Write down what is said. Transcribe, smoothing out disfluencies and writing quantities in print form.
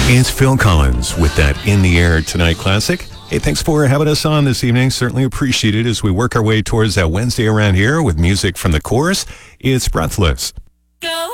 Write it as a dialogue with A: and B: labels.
A: It's Phil Collins with that In the Air Tonight classic. Hey, thanks for having us on this evening. Certainly appreciate it as we work our way towards that Wednesday around here with music from the Chorus. It's Breathless.